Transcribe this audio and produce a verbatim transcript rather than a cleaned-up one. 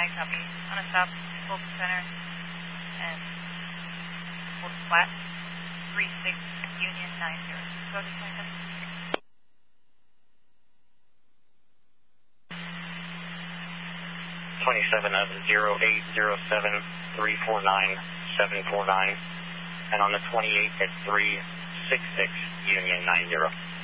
I copy. On a stop, full center, and hold flat, three six Union nine zero. Go to twenty-seven. twenty-seven of zero eight zero seven three four nine seven four nine, and on the twenty-eight at three six six Union nine zero.